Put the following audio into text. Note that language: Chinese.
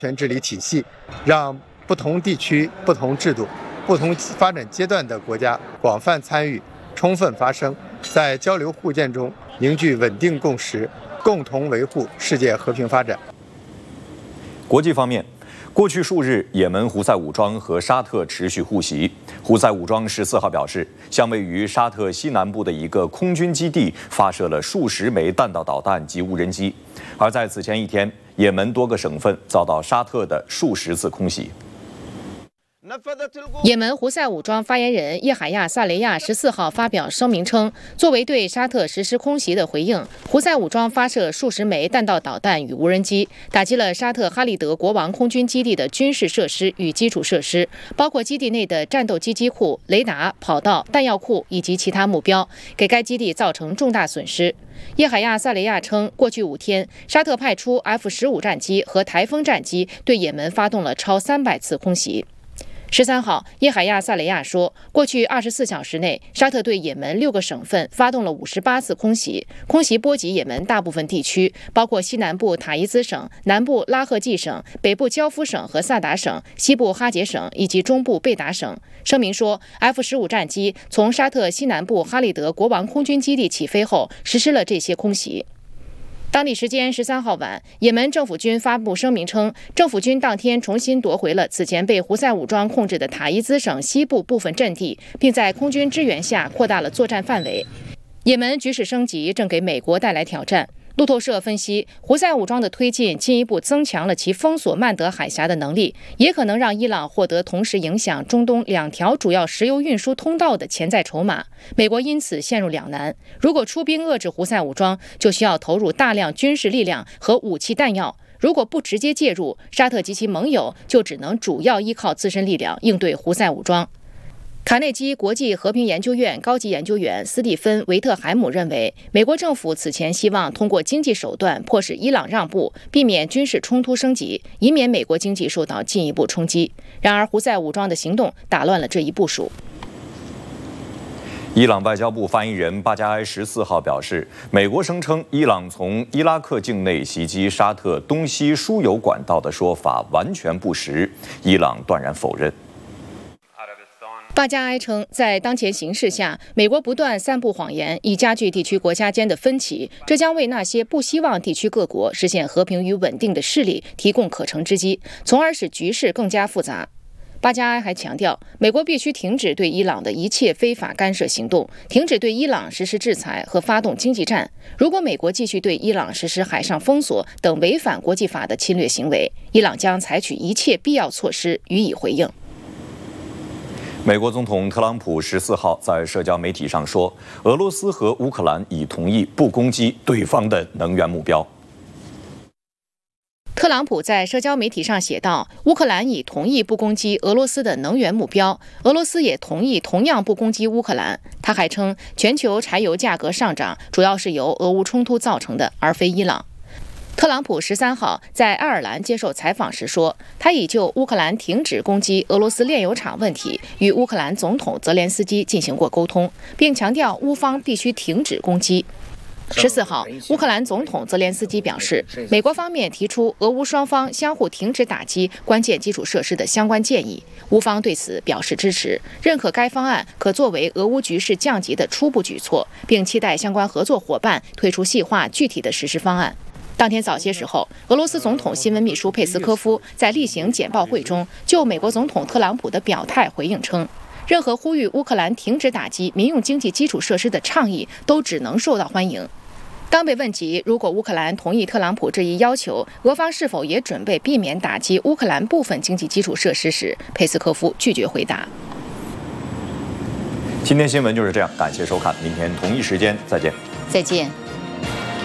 权治理体系，让不同地区、不同制度、不同发展阶段的国家广泛参与、充分发声，在交流互鉴中凝聚稳定共识，共同维护世界和平发展。 国际方面，过去数日，也门胡塞武装和沙特持续互袭。胡塞武装14号表示，向位于沙特西南部的一个空军基地发射了数十枚弹道导弹及无人机。而在此前一天，也门多个省份遭到沙特的数十次空袭。 也门胡塞武装发言人叶海亚·萨雷亚14号发表声明称，作为对沙特实施空袭的回应，胡塞武装发射数十枚弹道导弹与无人机，打击了沙特哈利德国王空军基地的军事设施与基础设施，包括基地内的战斗机机库、雷达、跑道、弹药库以及其他目标，给该基地造成重大损失。叶海亚·萨雷亚称，过去5天，沙特派出 F-15战机和台风战机对也门发动了超300次空袭。13号，叶海亚·萨雷亚说，过去24小时内，沙特对也门6个省份发动了58次空袭，空袭波及也门大部分地区，包括西南部塔伊兹省、南部拉赫季省、北部焦夫省和萨达省、西部哈杰省以及中部贝达省。声明说 ，F-15战机从沙特西南部哈利德国王空军基地起飞后，实施了这些空袭。当地时间13号晚，也门政府军发布声明称，政府军当天重新夺回了此前被胡塞武装控制的塔伊兹省西部部分阵地，并在空军支援下扩大了作战范围。也门局势升级正给美国带来挑战。路透社分析，胡塞武装的推进进一步增强了其封锁曼德海峡的能力，也可能让伊朗获得同时影响中东2条主要石油运输通道的潜在筹码。美国因此陷入两难：如果出兵遏制胡塞武装，就需要投入大量军事力量和武器弹药；如果不直接介入，沙特及其盟友就只能主要依靠自身力量应对胡塞武装。卡内基国际和平研究院高级研究员斯蒂芬·维特海姆认为，美国政府此前希望通过经济手段迫使伊朗让步，避免军事冲突升级，以免美国经济受到进一步冲击。然而，胡塞武装的行动打乱了这一部署。 伊朗外交部发言人巴加埃14号表示，美国声称伊朗从伊拉克境内袭击沙特东西输油管道的说法完全不实，伊朗断然否认。 巴加埃称，在当前形势下，美国不断散布谎言，以加剧地区国家间的分歧，这将为那些不希望地区各国实现和平与稳定的势力提供可乘之机，从而使局势更加复杂。巴加埃还强调，美国必须停止对伊朗的一切非法干涉行动，停止对伊朗实施制裁和发动经济战。如果美国继续对伊朗实施海上封锁等违反国际法的侵略行为，伊朗将采取一切必要措施予以回应。 美国总统特朗普14号在社交媒体上说，俄罗斯和乌克兰已同意不攻击对方的能源目标。 特朗普在社交媒体上写道，乌克兰已同意不攻击俄罗斯的能源目标，俄罗斯也同意同样不攻击乌克兰。他还称，全球柴油价格上涨主要是由俄乌冲突造成的，而非伊朗。特朗普13号在爱尔兰接受采访时说，他已就乌克兰停止攻击俄罗斯炼油厂问题与乌克兰总统泽连斯基进行过沟通，并强调乌方必须停止攻击。14号，乌克兰总统泽连斯基表示，美国方面提出俄乌双方相互停止打击关键基础设施的相关建议，乌方对此表示支持，认可该方案可作为俄乌局势降级的初步举措，并期待相关合作伙伴推出细化具体的实施方案。当天早些时候，俄罗斯总统新闻秘书佩斯科夫在例行简报会中就美国总统特朗普的表态回应称，任何呼吁乌克兰停止打击民用经济基础设施的倡议都只能受到欢迎。当被问及如果乌克兰同意特朗普这一要求，俄方是否也准备避免打击乌克兰部分经济基础设施时，佩斯科夫拒绝回答。 今天新闻就是这样，感谢收看，明天同一时间再见。 再见。